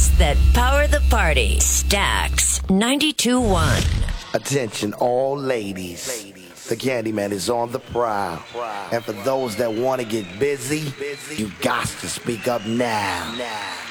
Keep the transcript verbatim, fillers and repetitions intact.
hits that power the party. Stax ninety-two point one. Attention all ladies. The Candyman is on the prowl. And for those that want to get busy, you got to speak up now.